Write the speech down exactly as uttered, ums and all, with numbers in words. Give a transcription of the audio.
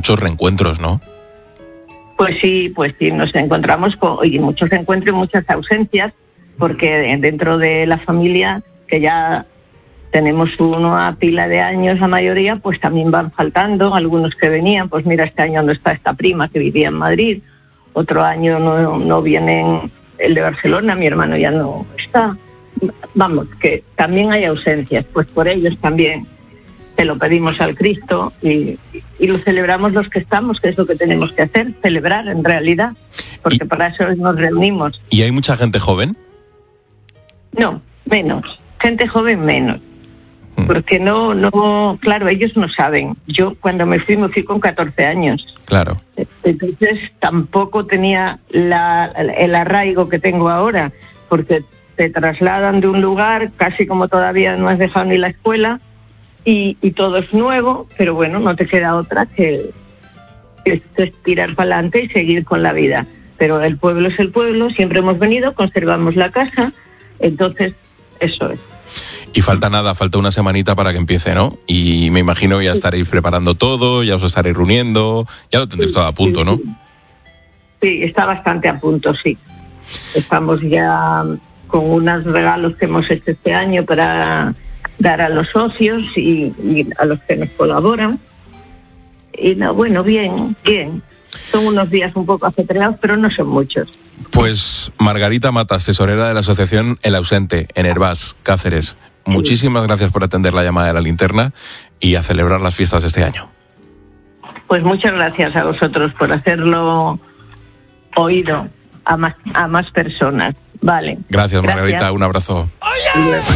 muchos reencuentros, ¿no? Pues sí, pues sí, nos encontramos con oye, muchos encuentros y muchas ausencias, porque dentro de la familia, que ya tenemos una pila de años la mayoría, pues también van faltando algunos que venían. Pues mira, este año no está esta prima que vivía en Madrid, otro año no, no vienen el de Barcelona, mi hermano ya no está. Vamos, que también hay ausencias, pues por ellos también se lo pedimos al Cristo y, y lo celebramos los que estamos, que es lo que tenemos que hacer, celebrar en realidad, porque ¿Y, para eso nos reunimos. ¿Y hay mucha gente joven? No, menos, gente joven menos, porque no, no, claro, ellos no saben. Yo cuando me fui, me fui con catorce años. Claro. Entonces tampoco tenía la, el arraigo que tengo ahora, porque te trasladan de un lugar, casi como todavía no has dejado ni la escuela, Y, y todo es nuevo, pero bueno, no te queda otra que, que, que tirar para adelante y seguir con la vida. Pero el pueblo es el pueblo, siempre hemos venido, conservamos la casa, entonces eso es. Y falta nada, falta una semanita para que empiece, ¿no? Y me imagino que ya estaréis preparando todo, ya os estaréis reuniendo, ya lo tendréis sí, todo a punto, sí, ¿no? Sí. sí, está bastante a punto, sí. Estamos ya con unos regalos que hemos hecho este año para dar a los socios y, y a los que nos colaboran. Y no, bueno, bien, bien. Son unos días un poco ajetreados, pero no son muchos. Pues Margarita Matas, tesorera de la asociación El Ausente, en Hervás, Cáceres. Sí. Muchísimas gracias por atender la llamada de la linterna y a celebrar las fiestas de este año. Pues muchas gracias a vosotros por hacerlo oído a más, a más personas. Vale. Gracias, gracias. Margarita. Un abrazo.